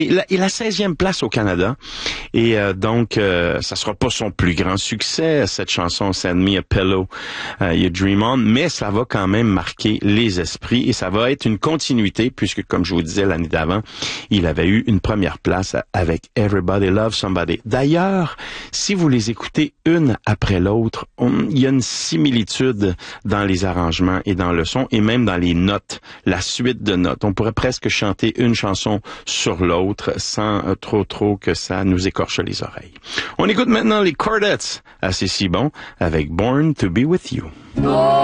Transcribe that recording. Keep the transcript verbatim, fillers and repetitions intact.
Et la, et la seizième place au Canada. Et euh, donc, euh, ça sera pas son plus grand succès, cette chanson Send Me a Pillow, uh, You Dream On, mais ça va quand même marquer les esprits et ça va être une continuité puisque, comme je vous disais l'année d'avant, il avait eu une première place avec Everybody Loves Somebody. D'ailleurs, si vous les écoutez une après l'autre, on, il y a une similitude dans les arrangements et dans le son et même dans les notes, la suite de notes. On pourrait presque chanter une chanson sur l'autre sans euh, trop trop que ça nous écorche les oreilles. On écoute maintenant les Chordettes, assez si bon, avec Born to be with You.